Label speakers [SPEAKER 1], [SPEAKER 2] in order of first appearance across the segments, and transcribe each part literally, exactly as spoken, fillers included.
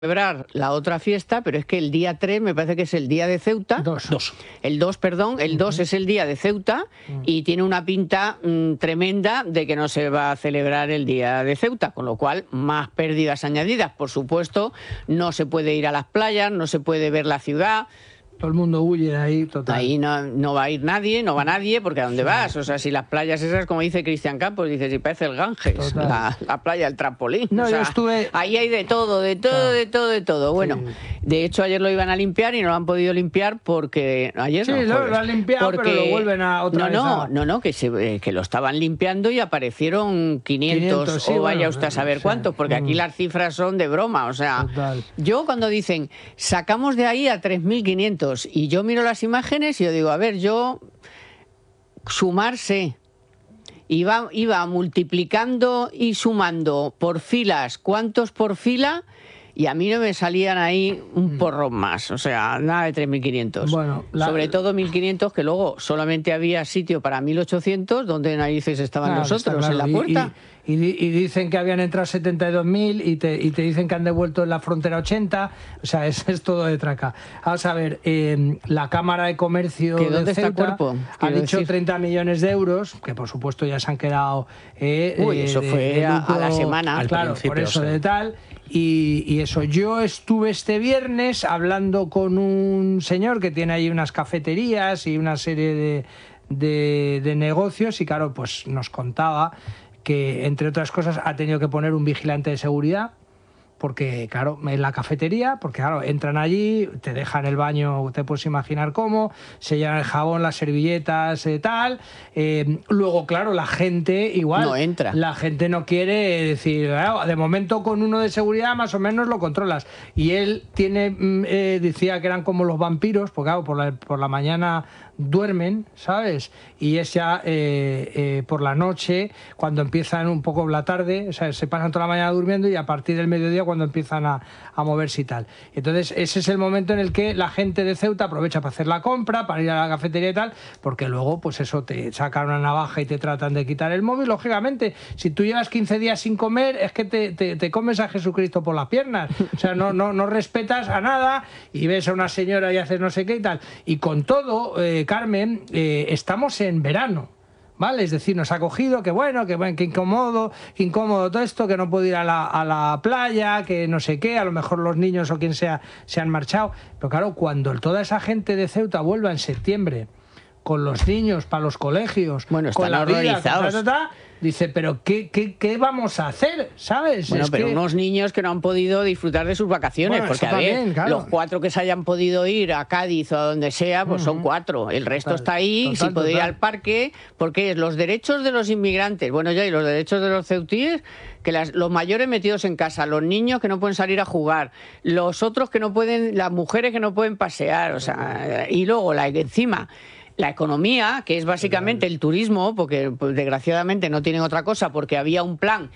[SPEAKER 1] celebrar la otra fiesta, pero es que el día tres me parece que es el día de Ceuta.
[SPEAKER 2] Dos.
[SPEAKER 3] Dos.
[SPEAKER 1] El dos, perdón, el dos uh-huh. es el día de Ceuta uh-huh. y tiene una pinta mmm, tremenda de que no se va a celebrar el día de Ceuta, con lo cual más pérdidas añadidas. Por supuesto, no se puede ir a las playas, no se puede ver la ciudad.
[SPEAKER 2] Todo el mundo huye de ahí, total.
[SPEAKER 1] Ahí no, no va a ir nadie, no va nadie, porque ¿a dónde sí. vas? O sea, si las playas esas, como dice Cristian Campos, dice, si parece el Ganges, la, la playa, el trampolín.
[SPEAKER 2] No,
[SPEAKER 1] o sea,
[SPEAKER 2] yo estuve...
[SPEAKER 1] ahí hay de todo, de todo, claro. de todo, de todo. Bueno, sí. de hecho ayer lo iban a limpiar y no lo han podido limpiar porque... Ayer
[SPEAKER 2] sí,
[SPEAKER 1] no,
[SPEAKER 2] lo, lo han limpiado, porque... pero lo vuelven a otra
[SPEAKER 1] no,
[SPEAKER 2] vez
[SPEAKER 1] no,
[SPEAKER 2] a...
[SPEAKER 1] no, no, que, se, que lo estaban limpiando y aparecieron quinientos, quinientos sí, o vaya bueno, usted a saber sí. cuántos, porque aquí mm. las cifras son de broma, o sea...
[SPEAKER 2] Total.
[SPEAKER 1] Yo cuando dicen, sacamos de ahí a tres mil quinientos y yo miro las imágenes y yo digo, a ver, yo sumarse, iba, iba multiplicando y sumando por filas, cuántos por fila, y a mí no me salían ahí un porrón más, o sea, nada de tres mil quinientos.
[SPEAKER 2] Bueno, la...
[SPEAKER 1] sobre todo mil quinientos, que luego solamente había sitio para mil ochocientos, donde narices estaban claro, nosotros, claro. en la puerta.
[SPEAKER 2] Y, y... Y, y dicen que habían entrado setenta y dos mil y te, y te dicen que han devuelto en la frontera ochenta, o sea, es, es todo de traca. Vamos a ver, eh, la Cámara de Comercio
[SPEAKER 1] ¿Que dónde
[SPEAKER 2] de
[SPEAKER 1] está
[SPEAKER 2] Ceuta
[SPEAKER 1] el cuerpo?
[SPEAKER 2] ha dicho
[SPEAKER 1] decir.
[SPEAKER 2] treinta millones de euros, que por supuesto ya se han quedado... Eh,
[SPEAKER 1] Uy, eso
[SPEAKER 2] de,
[SPEAKER 1] fue
[SPEAKER 2] de
[SPEAKER 1] a,
[SPEAKER 2] lucro,
[SPEAKER 1] a la semana.
[SPEAKER 2] Al claro, por eso sí. de tal... Y, y eso, yo estuve este viernes hablando con un señor que tiene ahí unas cafeterías y una serie de, de, de negocios y claro, pues nos contaba que, entre otras cosas, ha tenido que poner un vigilante de seguridad porque, claro, en la cafetería, porque, claro, entran allí, te dejan el baño, te puedes imaginar cómo, se llevan el jabón, las servilletas, eh, tal. Eh, luego, claro, la gente igual...
[SPEAKER 1] No entra.
[SPEAKER 2] La gente no quiere decir, ah, de momento con uno de seguridad más o menos lo controlas. Y él tiene, eh, decía que eran como los vampiros, porque, claro, por la, por la mañana duermen, ¿sabes? Y es ya eh, eh, por la noche, cuando empiezan un poco la tarde, o sea, se pasan toda la mañana durmiendo y a partir del mediodía cuando empiezan a, a moverse y tal. Entonces ese es el momento en el que la gente de Ceuta aprovecha para hacer la compra, para ir a la cafetería y tal, porque luego pues eso, te sacan una navaja y te tratan de quitar el móvil. Lógicamente, si tú llevas quince días sin comer, es que te, te, te comes a Jesucristo por las piernas, o sea, no, no, no respetas a nada y ves a una señora y haces no sé qué y tal. Y con todo, eh, Carmen, eh, estamos en verano, ¿vale? Es decir, nos ha cogido, que bueno, que bueno, que incómodo, que incómodo todo esto, que no puedo ir a la, a la playa, que no sé qué, a lo mejor los niños o quien sea se han marchado. Pero claro, cuando toda esa gente de Ceuta vuelva en septiembre, con los niños para los colegios,
[SPEAKER 1] bueno, están
[SPEAKER 2] con la
[SPEAKER 1] horrorizados.
[SPEAKER 2] Vida, con ta, ta, ta, dice, pero ¿qué, qué, ¿qué vamos a hacer? ¿Sabes?
[SPEAKER 1] Bueno,
[SPEAKER 2] es
[SPEAKER 1] pero
[SPEAKER 2] que...
[SPEAKER 1] unos niños que no han podido disfrutar de sus vacaciones,
[SPEAKER 2] bueno,
[SPEAKER 1] porque a
[SPEAKER 2] también,
[SPEAKER 1] ver,
[SPEAKER 2] claro.
[SPEAKER 1] los cuatro que se hayan podido ir a Cádiz o a donde sea, pues uh-huh. son cuatro. El resto
[SPEAKER 2] total,
[SPEAKER 1] está ahí,
[SPEAKER 2] total,
[SPEAKER 1] si puede ir al parque, porque es los derechos de los inmigrantes, bueno, ya, y los derechos de los ceutíes, que las, los mayores metidos en casa, los niños que no pueden salir a jugar, los otros que no pueden, las mujeres que no pueden pasear, o sea, y luego la encima... La economía, que es básicamente el turismo, porque pues, desgraciadamente no tienen otra cosa, porque había un plan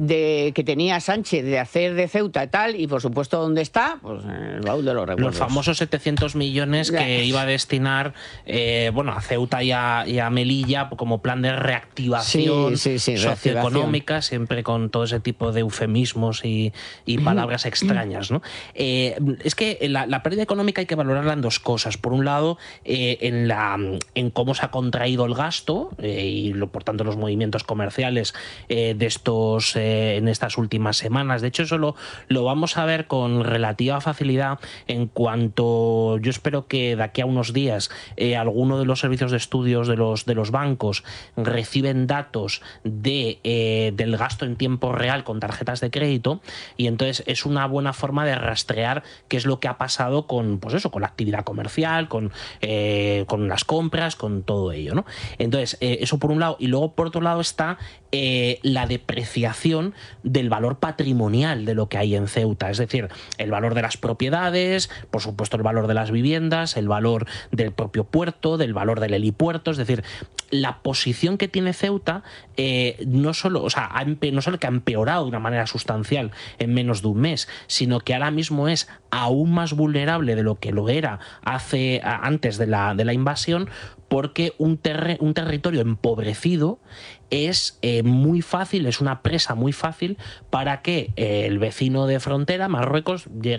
[SPEAKER 1] de que tenía Sánchez de hacer de Ceuta y tal, y por supuesto, ¿dónde está? Pues en el baúl de los recuerdos.
[SPEAKER 3] Los famosos setecientos millones que iba a destinar eh, bueno, a Ceuta y a, y a Melilla como plan de reactivación
[SPEAKER 1] sí, sí, sí,
[SPEAKER 3] socioeconómica,
[SPEAKER 1] reactivación.
[SPEAKER 3] Siempre con todo ese tipo de eufemismos y, y palabras extrañas, ¿no? Eh, es que la, la pérdida económica hay que valorarla en dos cosas. Por un lado, eh, en la en cómo se ha contraído el gasto eh, y lo, por tanto los movimientos comerciales eh, de estos eh, en estas últimas semanas. De hecho, eso lo, lo vamos a ver con relativa facilidad en cuanto yo espero que de aquí a unos días eh, alguno de los servicios de estudios de los, de los bancos reciben datos de, eh, del gasto en tiempo real con tarjetas de crédito, y entonces es una buena forma de rastrear qué es lo que ha pasado con, pues eso, con la actividad comercial, con, eh, con las compras, con todo ello, ¿no? Entonces, eh, eso por un lado, y luego por otro lado está eh, la depreciación del valor patrimonial de lo que hay en Ceuta, es decir, el valor de las propiedades, por supuesto el valor de las viviendas, el valor del propio puerto, del valor del helipuerto, es decir, la posición que tiene Ceuta eh, no solo, o sea, ha empe- no solo que ha empeorado de una manera sustancial en menos de un mes, sino que ahora mismo es aún más vulnerable de lo que lo era hace a, antes de la, de la invasión, porque un, terre un territorio empobrecido es eh, muy fácil, es una presa muy fácil para que eh, el vecino de frontera, Marruecos, llegue